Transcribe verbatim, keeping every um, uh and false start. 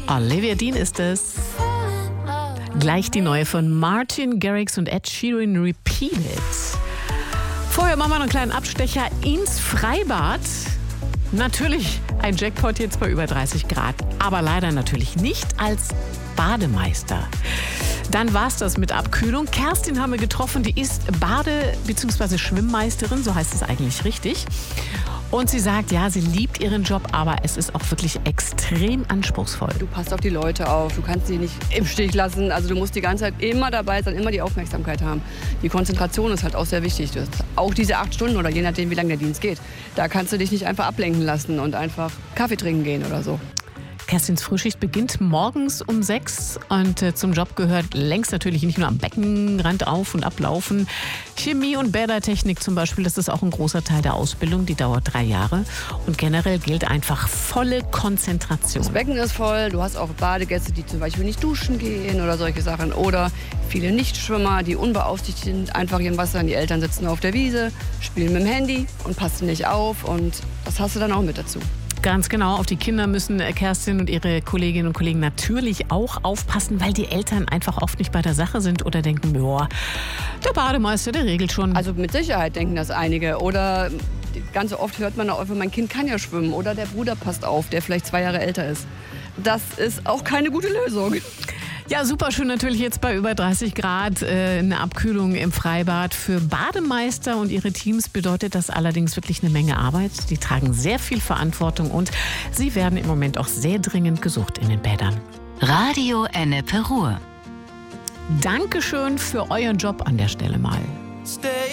Olivia Dean ist es. Gleich die neue von Martin Garrix und Ed Sheeran, Repeat It. Vorher machen wir noch einen kleinen Abstecher ins Freibad. Natürlich ein Jackpot jetzt bei über dreißig Grad, aber leider natürlich nicht als Bademeister. Dann war's das mit Abkühlung. Kerstin haben wir getroffen, die ist Bade- bzw. Schwimmmeisterin, so heißt es eigentlich richtig. Und sie sagt, ja, sie liebt ihren Job, aber es ist auch wirklich extrem anspruchsvoll. Du passt auf die Leute auf, du kannst sie nicht im Stich lassen. Also du musst die ganze Zeit immer dabei sein, immer die Aufmerksamkeit haben. Die Konzentration ist halt auch sehr wichtig. Du hast auch diese acht Stunden oder je nachdem, wie lange der Dienst geht. Da kannst du dich nicht einfach ablenken lassen und einfach Kaffee trinken gehen oder so. Kerstins Frühschicht beginnt morgens um sechs und äh, zum Job gehört längst natürlich nicht nur am Beckenrand auf- und ablaufen. Chemie und Bädertechnik zum Beispiel, das ist auch ein großer Teil der Ausbildung, die dauert drei Jahre. Und generell gilt einfach volle Konzentration. Das Becken ist voll, du hast auch Badegäste, die zum Beispiel nicht duschen gehen oder solche Sachen. Oder viele Nichtschwimmer, die unbeaufsichtigt sind, einfach hier im Wasser. Die Eltern sitzen auf der Wiese, spielen mit dem Handy und passen nicht auf. Und das hast du dann auch mit dazu. Ganz genau, auf die Kinder müssen Kerstin und ihre Kolleginnen und Kollegen natürlich auch aufpassen, weil die Eltern einfach oft nicht bei der Sache sind oder denken, boah, der Bademeister, der regelt schon. Also mit Sicherheit denken das einige. Oder ganz oft hört man auch, mein Kind kann ja schwimmen oder der Bruder passt auf, der vielleicht zwei Jahre älter ist. Das ist auch keine gute Lösung. Ja, super schön natürlich jetzt bei über dreißig Grad äh, eine Abkühlung im Freibad. Für Bademeister und ihre Teams bedeutet das allerdings wirklich eine Menge Arbeit. Die tragen sehr viel Verantwortung und sie werden im Moment auch sehr dringend gesucht in den Bädern. Radio Ennepe Ruhr. Dankeschön für euren Job an der Stelle mal.